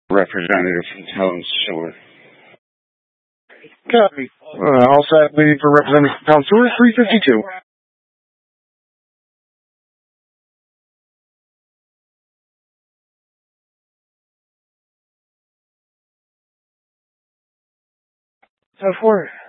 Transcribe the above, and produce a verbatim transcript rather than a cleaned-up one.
Representative from Helen Stewart. Copy. Uh, all set. Waiting for Representative from Helen Stewart, three fifty-two. Of course.